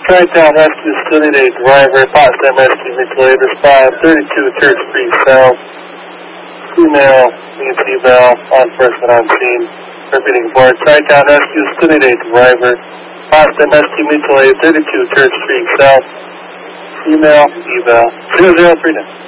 Tri-Town Rescue Student A driver, Potsdam Rescue Mutual Aid, respond 32 Church Street South. Female needs eval, law enforcement on scene. Repeating board, Tri-Town Rescue Student A driver, Potsdam Rescue Mutual Aid, 32 Church Street South. Female eval, 0039.